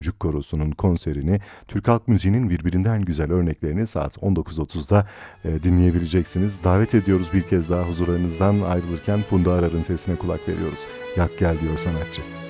Çocuk Korosu'nun konserini, Türk halk müziğinin birbirinden güzel örneklerini saat 19.30'da dinleyebileceksiniz. Davet ediyoruz bir kez daha, huzurlarınızdan ayrılırken Funda Arar'ın sesine kulak veriyoruz. Yak gel diyor sanatçı.